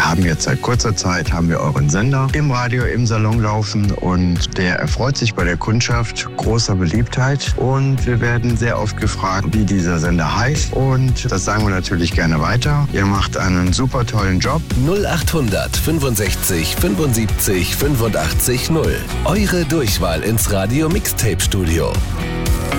haben jetzt seit kurzer Zeit euren Sender im Radio im Salon laufen und der erfreut sich bei der Kundschaft großer Beliebtheit und wir werden sehr oft gefragt, wie dieser Sender heißt und das sagen wir natürlich gerne weiter. Ihr macht einen super tollen Job. 0800 65 75 85 0. Eure Durchwahl ins Radio Mixtape Studio.